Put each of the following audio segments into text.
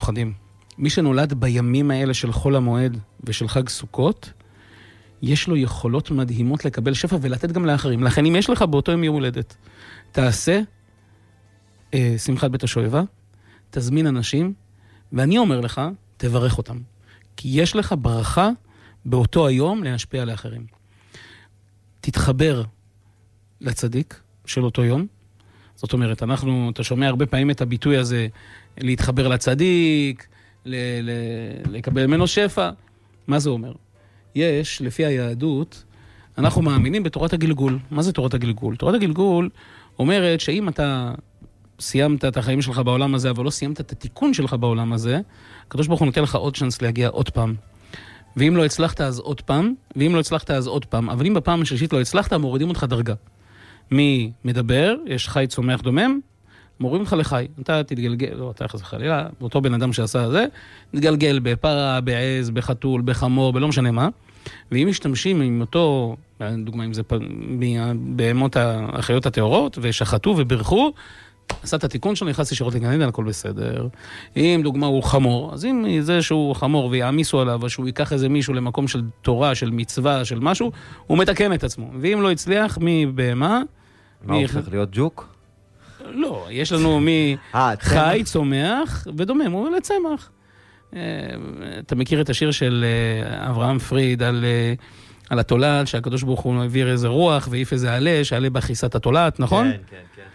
מיוחדים. מי שנולד בימים האלה של חול המועד ושל חג סוכות, יש לו יכולות מדהימות לקבל שפע ולתת גם לאחרים. לכן אם יש לך באותו יום הולדת, תעשה שמחת בית השואבה, תזמין אנשים, ואני אומר לך, תברך אותם. כי יש לך ברכה באותו היום להשפיע על האחרים. תתחבר לצדיק של אותו יום. זאת אומרת, אתה שומע הרבה פעמים את הביטוי הזה, להתחבר לצדיק, לקבל ממנו שפע. מה זה אומר? יש, לפי היהדות, אנחנו מאמינים בתורת הגלגול. מה זה תורת הגלגול? תורת הגלגול אומרת שאם אתה סיימת את החיים שלך בעולם הזה, אבל לא סיימת את התיקון שלך בעולם הזה, הקדוש ברוך הוא נותן לך עוד צ'אנס להגיע עוד פעם. ואם לא הצלחת אז עוד פעם, ואם לא הצלחת אז עוד פעם, אבל אם בפעם השלישית לא הצלחת, מורידים אותך דרגה. מי מדבר, יש חי צומח דומם, מורידים אותך לחי. אתה תתגלגל, לא, אתה יחס חלילה, אותו בן אדם שעשה זה, תתגלגל בפרה, בעז, בחתול, בחמור, בלא משנה מה. ואם משתמשים עם אותו, דוגמה אם זה בהמות החיות הטהורות, ושחטו וברכו, עשה את התיקון שלו, נכנס ישירות לגן עדן, הכל בסדר. אם דוגמה הוא חמור, אז אם זה שהוא חמור ויעמיסו עליו, או שהוא ייקח איזה מישהו למקום של תורה, של מצווה, של משהו, הוא מתקן את עצמו. ואם לא הצליח, מבהמה... מה הוא הופך להיות ג'וק? לא, יש לנו מחי, צומח ודומם, הוא לצמח. אתה מכיר את השיר של אברהם פריד על התולעת, שהקדוש ברוך הוא העביר איזה רוח, ואיף איזה עלה, שעלה בחיסת התולעת, נכון? כן, כן, כן.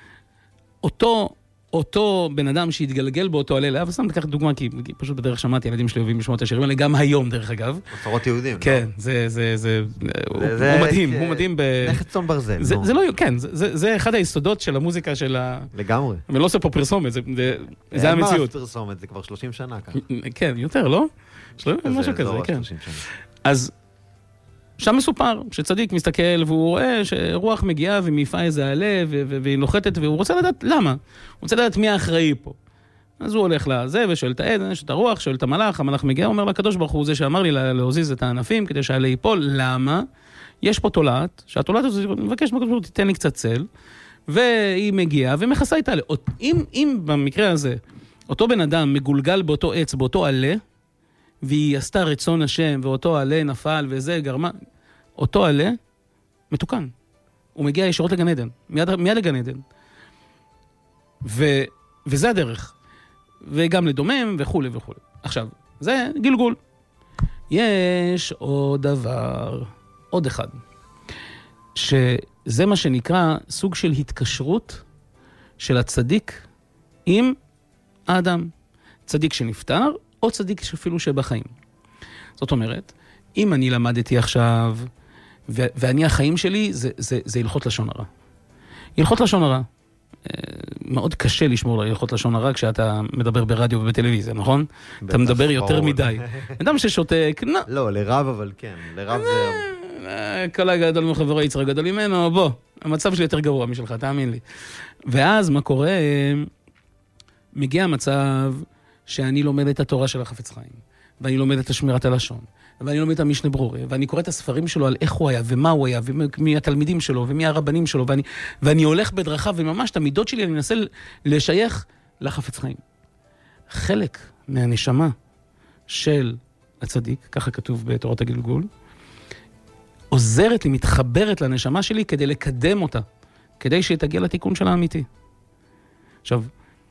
אותו בן אדם שהתגלגל באותו עלה, אבל סתם לקחת דוגמה, כי פשוט בדרך שמעתי, ילדים שלי אוהבים לשמוע את השירים האלה, גם היום דרך אגב. מסורות יהודים, כן, הוא מדהים, הוא מדהים נכס צאן ברזל. זה לא, כן, זה אחד היסודות של המוזיקה של לגמרי. ולא עושה פה פרסומת, זה המציאות. אין מה פרסומת, זה כבר 30 שנה כאן. כן, יותר, לא? משהו כזה, כן. אז שם מסופר שצדיק מסתכל והוא רואה שרוח מגיעה ומעיפה איזה עלה והיא נוחתת והוא רוצה לדעת למה. הוא רוצה לדעת מי האחראי פה. אז הוא הולך לזה ושואל את העד, שואל את הרוח, שואל את המלאך, המלאך מגיע, אומר לקדוש ברוך הוא זה שאמר לי להוזיז את הענפים כדי שהעלה ייפול. למה? יש פה תולעת, שהתולעת הזאת מבקש מהקדוש ברוך הוא תיתן לי קצת צל, והיא מגיעה ומכסה את העלה. אם במקרה הזה אותו בן אדם מגולגל באותו עץ, באותו עלה, והיא עשתה רצון השם, ואותו עלה נפל, וזה גרמה, אותו עלה מתוקן. הוא מגיע ישירות לגן עדן, מיד לגן עדן. וזה הדרך. וגם לדומם, וכו' וכו'. עכשיו, זה גלגול. יש עוד דבר, עוד אחד, שזה מה שנקרא סוג של התקשרות של הצדיק עם האדם. צדיק שנפטר, או צדיק אפילו שבחיים. זאת אומרת, אם אני למדתי עכשיו, ואני החיים שלי, זה הלכות לשון הרע. הלכות לשון הרע. מאוד קשה לשמור הלכות לשון הרע כשאתה מדבר ברדיו ובטלוויזיה, נכון? אתה מדבר יותר מדי. אדם ששותק, לא, לרב אבל כן. לרב זה... כל הגדול מחברו יצר גדול ממנו, בוא, המצב שלי יותר גרוע משלך, תאמין לי. ואז מה קורה? מגיע המצב שאני לומד את התורה של החפץ חיים, ואני לומד את השמירת הלשון, ואני לומד את המשנה ברורה, ואני קורא את הספרים שלו על איך הוא היה, ומה הוא היה, ומי התלמידים שלו, ומי הרבנים שלו, ואני הולך בדרכיו, וממש את המידות שלי אני מנסה לשייך לחפץ חיים. חלק מהנשמה של הצדיק, ככה כתוב בתורת הגלגול, עוזרת לי, מתחברת לנשמה שלי כדי לקדם אותה, כדי שתגיע לתיקון של האמיתי. עכשיו,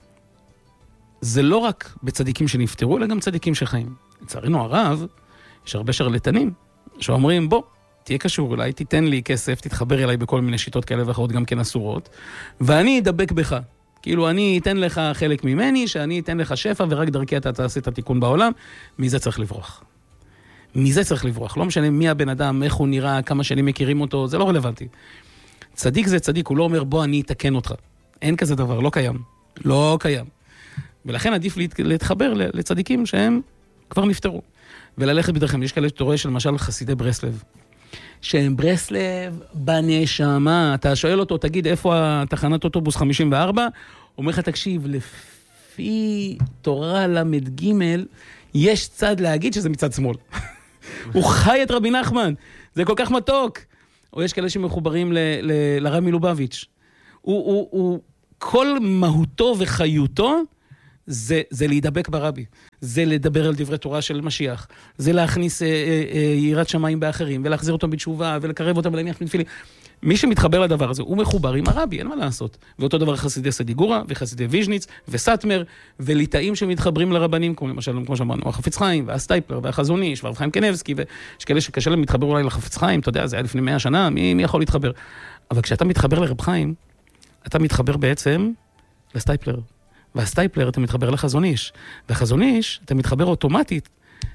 זה לא רק בצדיקים שנפטרו, אלא גם צדיקים שחיים. לצערנו הרב, יש הרבה שרלטנים שאומרים, בוא, תהיה קשור אליי, תיתן לי כסף, תתחבר אליי בכל מיני שיטות כאלה ואחרות, גם כן אסורות, ואני אדבק בך. כאילו, אני אתן לך חלק ממני, שאני אתן לך שפע, ורק דרכי אתה תעשה את התיקון בעולם. מזה צריך לברוח. מזה צריך לברוח. לא משנה מי הבן אדם, איך הוא נראה, כמה שנים מכירים אותו, זה לא רלוונטי. צדיק זה צדיק, הוא לא אומר, בוא, אני אתקן אותך. אין כזה דבר, לא קיים. לא קיים. ולכן עדיף להתחבר לצדיקים שהם כבר נפטרו. וללכת בדרכם. יש כאלה שאתה רואה שלמשל חסידי ברסלב. שהם ברסלב בנשמה. אתה שואל אותו, תגיד, איפה התחנת אוטובוס 54? אומר לך, תקשיב, לפי תורה למד ג' יש צד להגיד שזה מצד שמאל. הוא חי את רבי נחמן. זה כל כך מתוק. או יש כאלה שמחוברים לרב מלובביץ'. הוא כל מהותו וחיותו זה להידבק ברבי, זה לדבר על דברי תורה של משיח, זה להכניס יראת שמיים באחרים, ולהחזיר אותם בתשובה, ולקרב אותם ולהניח תפילין. מי שמתחבר לדבר הזה, הוא מחובר עם הרבי, אין מה לעשות. ואותו דבר חסידי סדיגורה, וחסידי ויז'ניץ, וסטמר, וליטאים שמתחברים לרבנים, כמו למשל, כמו שאמרנו, החפץ חיים, והסטייפלר, והחזון איש, והרב חיים קניבסקי, ויש כאלה שקשה להם להתחבר אולי לחפץ חיים, אתה יודע, זה היה לפני 100 שנה, מי יכול להתחבר? אבל כשאתה מתחבר לרב חיים, אתה מתחבר בעצם לסטייפלר. והסטייפלר אתה מתחבר לחזון איש. והחזון איש אתה מתחבר אוטומטית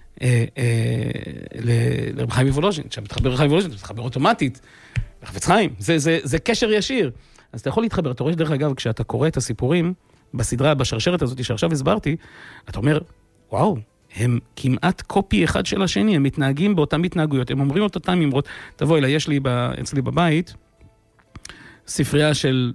לרב חיים וולוז'ין. כשאתה מתחבר לרב חיים וולוז'ין, אתה מתחבר אוטומטית לחפץ חיים. זה קשר ישיר. אז אתה יכול להתחבר. אתה רואה שדרך אגב, כשאתה קורא את הסיפורים בסדרה, בשרשרת הזאת שעכשיו הסברתי, אתה אומר, וואו, הם כמעט קופי אחד של השני, הם מתנהגים באותם התנהגויות, הם אומרים אותם אמרות. תבוא אליי, יש לי אצלי בבית ספרייה של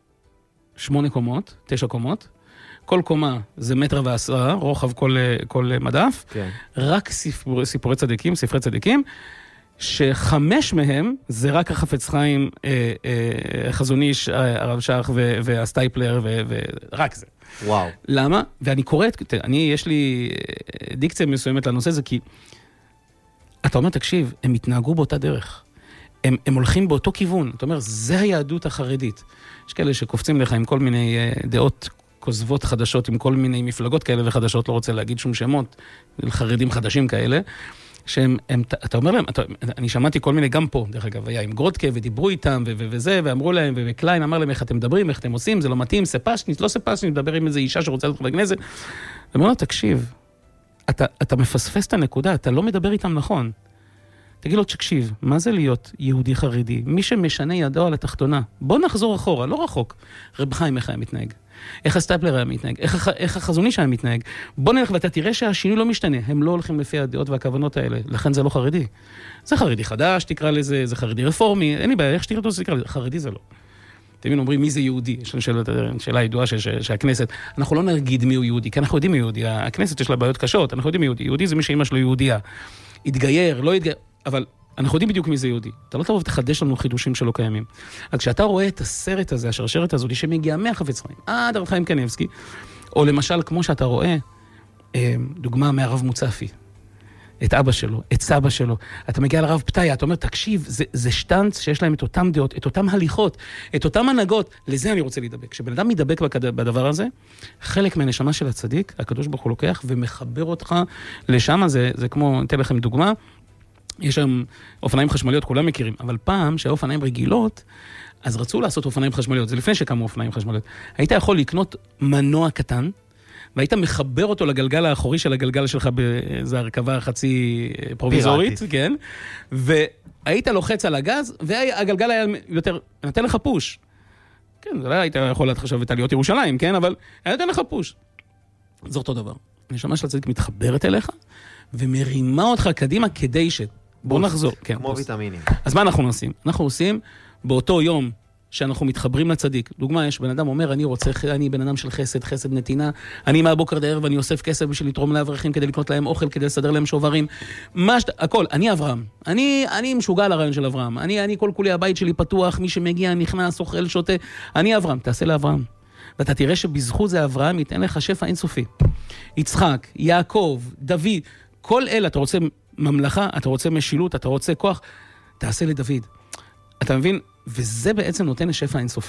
8 קומות, 9 קומות, כל קומה זה 1.10 מטר, רוחב כל מדף, כן. רק סיפורי צדיקים, ספרי צדיקים, ש5 מהם זה רק החפץ חיים, חזון איש, הרב שך והסטייפלר, ורק זה. וואו. למה? ואני קורא, יש לי דיקציה מסוימת לנושא הזה, כי אתה אומר, תקשיב, הם התנהגו באותה דרך. הם הולכים באותו כיוון. אתה אומר, זה היהדות החרדית. יש כאלה שקופצים לך עם כל מיני דעות כוזבות חדשות, עם כל מיני מפלגות כאלה וחדשות, לא רוצה להגיד שום שמות, חרדים חדשים כאלה, אתה אומר להם, אני שמעתי כל מיני גם פה, דרך אגב, היה עם גרודקה, ודיברו איתם, וזה, ואמרו להם, וקליין אמר להם, איך אתם מדברים, איך אתם עושים, זה לא מתאים, ספשניס, לא ספשניס, מדבר עם איזו אישה שרוצה להיות חבר כנסת. ואומר לו, תקשיב, אתה מפספס את הנקודה, אתה לא מדבר איתם נכון. תגיד לו, תקשיב, מה זה להיות יהודי חרדי? מי שמשנה ידו על התחתונה. בוא נחזור אחורה, לא רחוק. רב חיים איך היה מתנהג? איך הסטייפלר היה מתנהג? איך החזון איש היה מתנהג? בוא נלך ואתה תראה שהשינוי לא משתנה. הם לא הולכים לפי הדעות והכוונות האלה. לכן זה לא חרדי. זה חרדי חדש, תקרא לזה, זה חרדי רפורמי. אין לי בעיה, איך שתקרא אותו, זה תקרא לזה. חרדי זה לא. תמיד אומרים מי זה יהודי. יש לנו שאלה ידועה שהכנסת, אנחנו לא נגיד מי הוא יהודי, כי אנחנו יודעים מי יהודי. הכנסת יש לה בעיות קשות, אנחנו יודעים מי יהודי. יהודי זה מי שאמא שלו יהודייה. יתגייר, לא יתגייר, אבל אנחנו יודעים בדיוק מי זה יהודי. אתה לא תבוא ותחדש לנו חידושים שלא קיימים. אז כשאתה רואה את הסרט הזה, השרשרת הזאת, שמגיעה מהחפץ חיים, עד הרב חיים קניבסקי, או למשל, כמו שאתה רואה, דוגמה מהרב מוצפי, את אבא שלו, את סבא שלו, אתה מגיע לרב פתאיה, אתה אומר, תקשיב, זה שטנץ שיש להם את אותם דעות, את אותם הליכות, את אותם הנהגות, לזה אני רוצה להידבק. כשבן אדם מתדבק בדבר הזה, חלק מהנשמה של הצדיק, הקדוש ברוך הוא לוקח ומחבר אותך לשם, זה כמו, אתן לכם דוגמה, יש שם אופניים חשמליות, כולם מכירים, אבל פעם שהאופניים רגילות, אז רצו לעשות אופניים חשמליות, זה לפני שקמו אופניים חשמליות. היית יכול לקנות מנוע קטן, והיית מחבר אותו לגלגל האחורי של הגלגל שלך באיזו הרכבה חצי פרוביזורית, כן? והיית לוחץ על הגז, והגלגל היה יותר, נתן לך פוש. כן, זה לא היית יכול לחשוב את עליות ירושלים, כן? אבל היה נתן לך פוש. זה אותו דבר. הנשמה של הצדיק מתחברת אליך, ומרימה אותך קדימה כדי בוא נחזור. כמו ויטמינים. אז מה אנחנו עושים? אנחנו עושים באותו יום שאנחנו מתחברים לצדיק. דוגמה, יש בן אדם אומר, אני בן אדם של חסד, חסד נתינה, אני מהבוקר עד הערב ואני אוסף כסף בשביל לתרום לאברכים, כדי לקנות להם אוכל, כדי לסדר להם שוברים. הכל, אני אברהם. אני משוגע על הרעיון של אברהם. אני כל כולי הבית שלי פתוח, מי שמגיע, נכנס, אוכל, שותה. אני אברהם, תעשה לאברהם. ואתה תראה שבזכות זה אברהם ייתן לך שפע אינסופי. יצחק, יעקב, דוד, כל אלה, אתה רוצה ממלכה, אתה רוצה משילות, אתה רוצה כוח, תעשה לדוד. אתה מבין? וזה בעצם נותן לשפע אינסופי.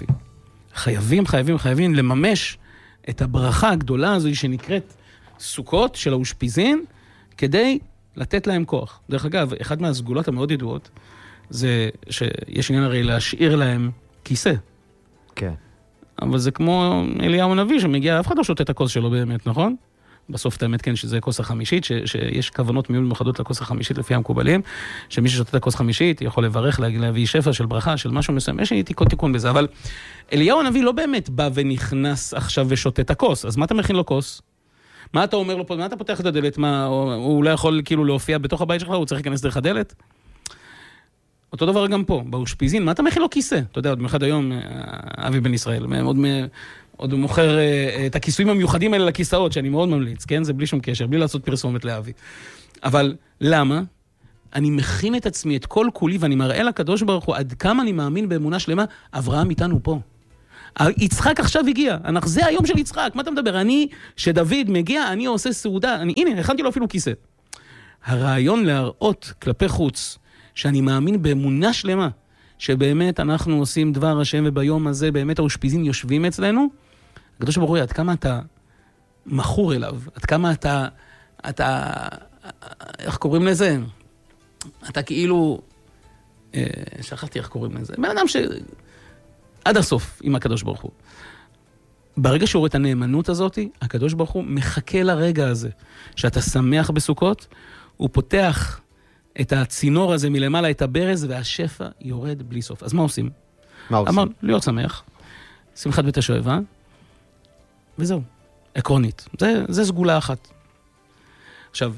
חייבים לממש את הברכה הגדולה הזו שנקראת סוכות של האושפיזין, כדי לתת להם כוח. דרך אגב, אחד מהסגולות המאוד ידועות, זה שיש עניין הרי להשאיר להם כיסא. כן. אבל זה כמו אליהו הנביא שמגיע, אף אחד לא שותה את הכוס שלו באמת, נכון? בסוף את האמת כן שזה כוס החמישית, שיש כוונות מאוד מיוחדות לכוס החמישית לפי המקובלים, שמי ששותה את הכוס החמישית יכול לברך, להביא שפע של ברכה, של משהו מסוים, יש תיקון בזה, אבל אליהו הנביא לא באמת בא ונכנס עכשיו ושותה את הכוס, אז מה אתה מכין לו כוס? מה אתה אומר לו פה, מה אתה פותח את הדלת, הוא לא יכול כאילו להופיע בתוך הבית שלך, הוא צריך להיכנס דרך הדלת? אותו דבר גם פה, באושפיזין, מה אתה מכין לו כיסא? אתה יודע, עוד מאחד היום, אבי בן ישראל, עוד הוא מוכר את הכיסויים המיוחדים האלה לכיסאות, שאני מאוד ממליץ, כן? זה בלי שום קשר, בלי לעשות פרסומת לאבי. אבל למה? אני מכין את עצמי, את כל כולי, ואני מראה לקדוש ברוך הוא, עד כמה אני מאמין באמונה שלמה, אברהם איתנו פה. יצחק עכשיו הגיע, זה היום של יצחק, מה אתה מדבר? שדוד מגיע, אני עושה סעודה, הנה, הכנתי לו אפילו כיסא. הרעיון להראות כלפי חוץ, שאני מאמין באמונה שלמה, שבאמת אנחנו עושים דבר השם, וביום הזה באמת האושפיזין יושבים אצלנו, הקדוש ברוך הוא, עד כמה אתה מכור אליו, עד כמה אתה, איך קוראים לזה? אתה כאילו, שכחתי איך קוראים לזה, בן אדם עד הסוף עם הקדוש ברוך הוא. ברגע שהוא רואה את הנאמנות הזאת, הקדוש ברוך הוא מחכה לרגע הזה, שאתה שמח בסוכות, הוא פותח את הצינור הזה מלמעלה, את הברז, והשפע יורד בלי סוף. אז מה עושים? אמר, להיות שמח, שמחת בית השואבה, וזהו, עקרונית. זה סגולה אחת. עכשיו,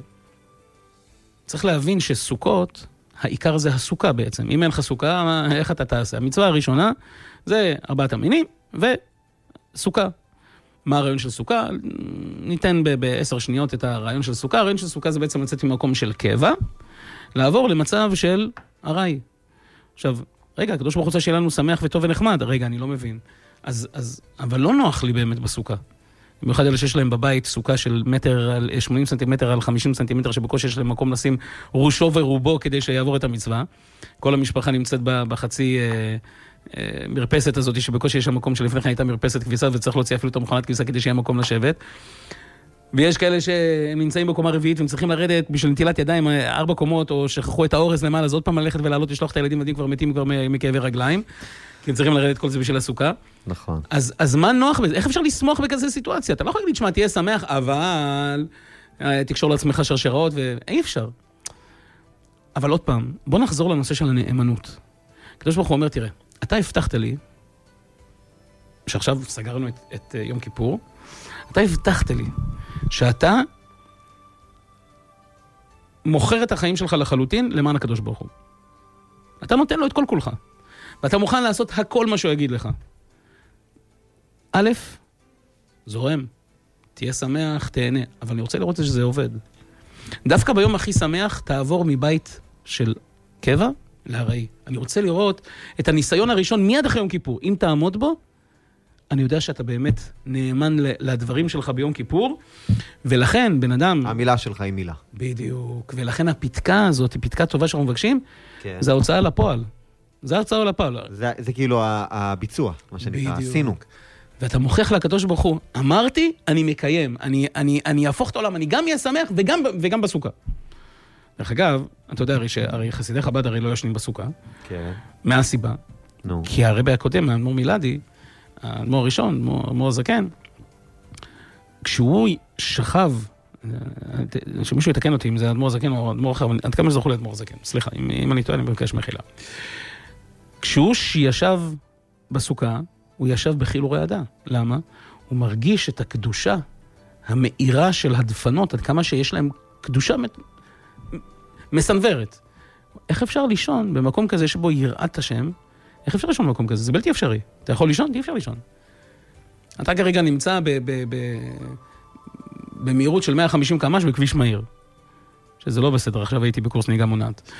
צריך להבין שסוכות, העיקר זה הסוכה בעצם. אם אין לך סוכה, איך אתה תעשה? המצווה הראשונה זה 4 המינים וסוכה. מה הרעיון של סוכה? ניתן ב10 שניות את הרעיון של סוכה. הרעיון של סוכה זה בעצם לצאת ממקום של קבע, לעבור למצב של ארעי. עכשיו, רגע, הקדוש ברוך הוא רוצה שיהיה לנו שמח וטוב ונחמד. רגע, אני לא מבין. אבל לא נוח לי באמת בסוכה. במיוחד אלה שיש להם בבית סוכה של 80 סנטימטר על 50 סנטימטר, שבקושי יש להם מקום לשים ראשו ורובו כדי שיעבור את המצווה. כל המשפחה נמצאת בחצי מרפסת הזאת, שבקושי יש המקום שלפני כן הייתה מרפסת כביסה, וצריך להוציא אפילו את המכונת כביסה כדי שיהיה מקום לשבת. ויש כאלה שהם נמצאים בקומה רביעית, והם צריכים לרדת בשביל נטילת ידיים 4 קומות, או שכחו את האורז למעלה, אז עוד פעם ללכת ולעלות, לשלוח את הילדים, כבר מתים כבר מכאבי רגליים, כי הם צריכים לרדת כל זה בשביל הסוכה. נכון. אז מה נוח בזה? איך אפשר לסמוך בכזה סיטואציה? אתה לא יכול להגיד, שמה, תהיה שמח, אבל תקשור לעצמך שרשראות, ואי אפשר. אבל עוד פעם, בוא נחזור לנושא של הנאמנות. הקדוש ברוך הוא אומר, תראה, אתה הבטחת לי, שעכשיו סגרנו את יום כיפור, אתה הבטחת לי, שאתה מוכר את החיים שלך לחלוטין למען הקדוש ברוך הוא. אתה נותן לו את כל כולך. ואתה מוכן לעשות הכל מה שהוא יגיד לך. א', זורם, תהיה שמח, תהנה, אבל אני רוצה לראות שזה עובד. דווקא ביום הכי שמח, תעבור מבית של קבע להראי. אני רוצה לראות את הניסיון הראשון מיד אחרי יום כיפור. אם תעמוד בו, אני יודע שאתה באמת נאמן לדברים שלך ביום כיפור, ולכן בן אדם... המילה שלך היא מילה. בדיוק, ולכן הפתקה הזאת, היא פתקה טובה שאנחנו מבקשים, כן. זה ההוצאה לפועל. זה ההוצאה לפועל. זה כאילו הביצוע, מה שנקרא, עשינו. ואתה מוכיח לקדוש ברוך הוא, אמרתי, אני מקיים, אני אהפוך את העולם, אני גם אהיה שמח וגם בסוכה. דרך אגב, אתה יודע, הרי חסידי חב"ד הרי לא ישנים בסוכה. כן. מה הסיבה? נו. כי הרבי הקודם, האדמו"ר מילדי, האדמו"ר הראשון, האדמו"ר הזקן, כשהוא שכב, שמישהו יתקן אותי אם זה האדמו"ר הזקן או האדמו"ר אחר, עד כמה זכו לאדמו"ר הזקן, סליחה, אם אני טועה, אני מבקש מחילה. כשהוא ישב בסוכה, הוא ישב בחיל ורעדה. למה? הוא מרגיש את הקדושה המאירה של הדפנות, עד כמה שיש להם קדושה מסנוורת. איך אפשר לישון במקום כזה שבו יראת השם? איך אפשר לישון במקום כזה? זה בלתי אפשרי. אתה יכול לישון? אי אפשר לישון. אתה כרגע נמצא במהירות של 150 קמ"ש בכביש מהיר. שזה לא בסדר, עכשיו הייתי בקורס נהיגה מונעת.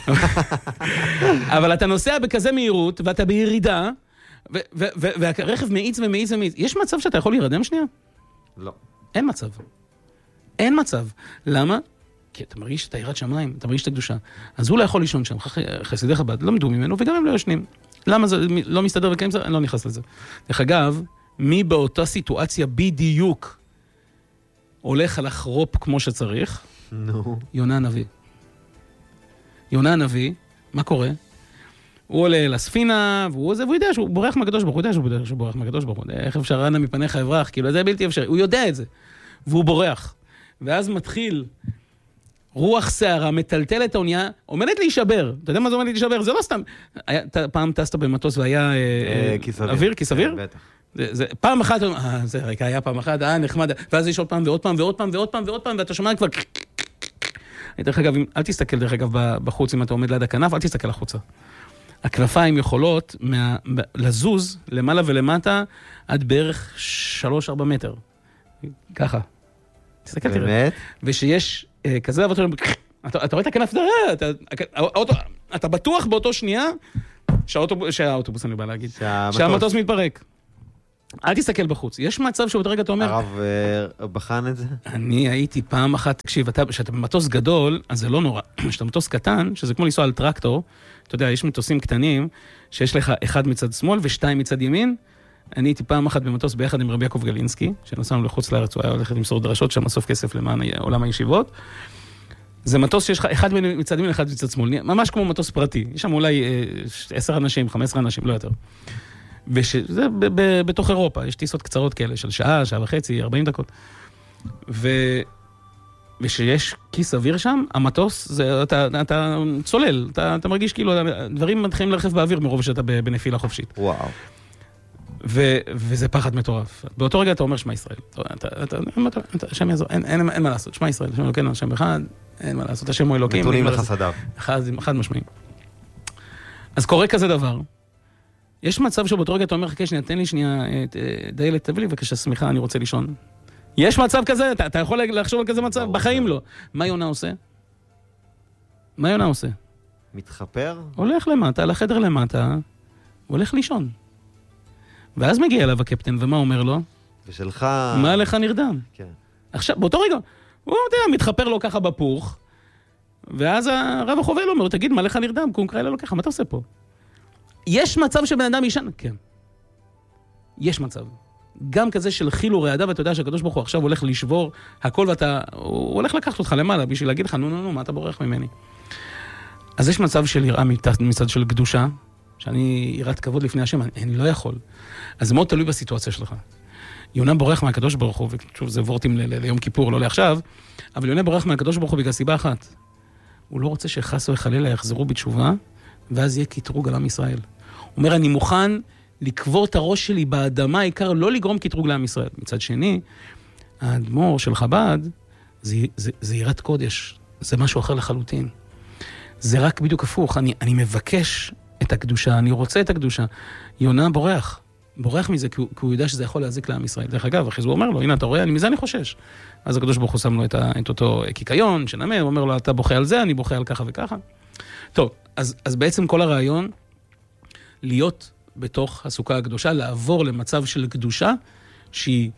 אבל אתה נוסע בכזה מהירות, ואתה בירידה, והרכב מאיץ ומאיץ ומאיץ. יש מצב שאתה יכול להירדם שנייה? לא. אין מצב. אין מצב. למה? כי אתה מרגיש את היראת שמיים, אתה מרגיש את הקדושה. אז הוא לא יכול לישון שם, חסידי חב"ד למדו ממנו, וגם הם לא ישנים. למה זה לא מסתדר וקיים זה? אני לא נכנס לזה. דרך אגב, מי באותה סיטואציה בדיוק הולך לחרופ כמו שצריך? נו. יונה הנביא. יונה הנביא, מה קורה? הוא עולה לספינה, והוא יודע שהוא בורח מהקדוש ברוך הוא, הוא יודע שהוא בורח מהקדוש ברוך הוא. איך אפשר אנא מפניך אברח? כאילו, זה בלתי אפשרי. הוא יודע את זה. והוא בורח. ואז מתחיל רוח שערה, מטלטל את האונייה, עומדת להישבר. אתה יודע מה זה עומדת להישבר? זה לא סתם. פעם טסת במטוס והיה אוויר, כיס אוויר? בטח. פעם אחת, זה רגע, היה פעם אחת, נחמד, ואז יש עוד פעם ועוד פעם ועוד פעם ועוד פעם ועוד פעם, ואתה שומע כבר... דרך אגב, אל תסתכל דרך אגב בחוץ, אם אתה עומד ליד הכנף, אל תסתכל החוצה. הכנפיים יכולות לזוז למעלה ולמטה עד בערך 3-4 מטר. ככה. תסתכל, תראה. באמת? ושיש כזה, אתה רואה את הכנף, אתה בטוח באותו שנייה שהאוטובוס, אני בא להגיד, שהמטוס מתפרק. אל תסתכל בחוץ. יש מצב שבאותו רגע אתה אומר... הרב בחן את זה? אני הייתי פעם אחת, תקשיב, כשאתה במטוס גדול, אז זה לא נורא. כשאתה מטוס קטן, שזה כמו לנסוע על טרקטור, אתה יודע, יש מטוסים קטנים, שיש לך אחד מצד שמאל ושתיים מצד ימין. אני הייתי פעם אחת במטוס ביחד עם רבי יעקב גלינסקי, שנסענו לחוץ לארץ, הוא היה הולכת למסור דרשות, שם אסוף כסף למען עולם הישיבות. זה מטוס שיש לך אחד מצד ימין, אחד מצד שמאל, ממש כמו מטוס פרטי. יש שם אולי 10 אנשים, 15 אנשים, לא יותר. וזה בתוך אירופה, יש טיסות קצרות כאלה של שעה, שעה וחצי, 40 דקות. ושיש כיס אוויר שם, המטוס, אתה צולל, אתה מרגיש כאילו, דברים מתחילים לרחב באוויר מרוב שאתה בנפילה חופשית. וואו. וזה פחד מטורף. באותו רגע אתה אומר שמע ישראל. השם יעזור, אין מה לעשות. שמע ישראל, השם אלוקינו, השם אחד, אין מה לעשות. השם הוא אלוקים. נתונים לחסדיו. חד משמעי. אז קורה כזה דבר. יש מצב שבאותו רגע אתה אומר, חכה שנייה, תן לי שנייה, דיילת, תביא לי בבקשה סמיכה, אני רוצה לישון. יש מצב כזה? אתה יכול לחשוב על כזה מצב? בחיים לא. מה יונה עושה? מה יונה עושה? מתחפר? הולך למטה, לחדר למטה, הולך לישון. ואז מגיע אליו הקפטן, ומה אומר לו? ושלך... מה לך נרדם? כן. עכשיו, באותו רגע, הוא מתחפר לו ככה בפוך, ואז הרב החובל אומר, תגיד, מה לך נרדם? קום קרא לו ככה, מה אתה עושה פה? יש מצב שבן אדם ישן? כן. יש מצב. גם כזה של חיל ורעדה, ואתה יודע שהקדוש ברוך הוא עכשיו הולך לשבור הכל, הוא הולך לקחת אותך למעלה, בשביל להגיד לך, נו, מה אתה בורח ממני? אז יש מצב של יראה מצד של קדושה, שאני יראת כבוד לפני השם, אני לא יכול. אז זה מאוד תלוי בסיטואציה שלך. יונה בורח מהקדוש ברוך הוא, ושוב, זה וורטים ליום כיפור, לא לעכשיו, אבל יונה בורח מהקדוש ברוך הוא בגלל סיבה אחת. הוא לא רוצה שחס וחלילה יחזרו בתשובה, ואז יהיה קטרוג על עם ישראל. הוא אומר, אני מוכן לקבור את הראש שלי באדמה, העיקר לא לגרום קטרוג לעם ישראל. מצד שני, האדמו"ר של חב"ד, זה יראת קודש, זה משהו אחר לחלוטין. זה רק בדיוק הפוך, אני מבקש את הקדושה, אני רוצה את הקדושה. יונה בורח מזה, כי הוא יודע שזה יכול להזיק לעם ישראל. דרך אגב, אחרי זה הוא אומר לו, הנה אתה רואה, מזה אני חושש. אז הקדוש ברוך הוא שם לו את אותו קיקיון, שנאמר, הוא אומר לו, אתה בוכה על זה, אני בוכה על ככה וככה. טוב, אז בעצם כל הרעיון, להיות בתוך הסוכה הקדושה, לעבור למצב של קדושה, שהיא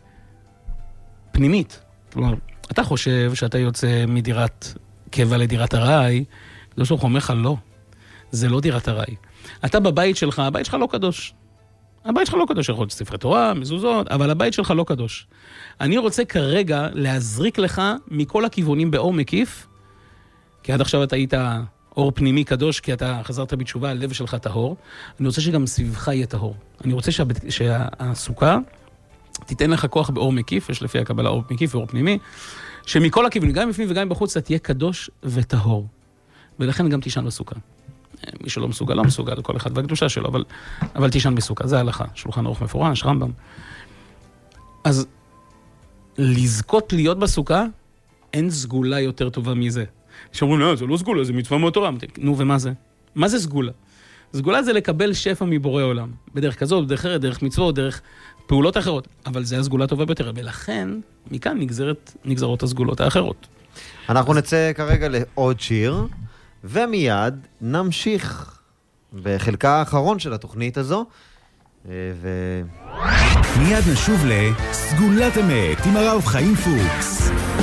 פנימית. כלומר, אתה חושב שאתה יוצא מדירת קבע לדירת הראי, הקדוש ברוך הוא אומר לך, לא. זה לא דירת הראי. אתה בבית שלך, הבית שלך לא קדוש. הבית שלך לא קדוש, יכול להיות ספרי תורה, מזוזות, אבל הבית שלך לא קדוש. אני רוצה כרגע להזריק לך מכל הכיוונים באור מקיף, כי עד עכשיו אתה היית אור פנימי קדוש, כי אתה חזרת בתשובה, הלב שלך טהור. אני רוצה שגם סביבך יהיה טהור. אני רוצה שהסוכה תיתן לך כוח באור מקיף, יש לפי הקבלה אור מקיף ואור פנימי, שמכל הכיוונים, גם בפנים וגם בחוץ, אתה תהיה קדוש וטהור. ולכן גם תישן בסוכה. מי שלא מסוגל, לא מסוגל, כל אחד והקדושה שלו, אבל תישן בסוכה, זה ההלכה, שולחן ערוך מפורש, רמב"ם. אז לזכות להיות בסוכה, אין סגולה יותר טובה מזה. שאומרים, לא, זה לא סגולה, זה מצווה מהתורה. נו, ומה זה? מה זה סגולה? סגולה זה לקבל שפע מבורא עולם. בדרך כזאת, בדרך אחרת, דרך מצוות, דרך פעולות אחרות. אבל זה הסגולה טובה ביותר, ולכן, מכאן נגזרות הסגולות האחרות. אנחנו נצא כרגע לעוד שיר, ומיד נמשיך בחלקה האחרון של התוכנית הזו, מיד נשוב לסגולת אמת עם הרב חיים פוקס.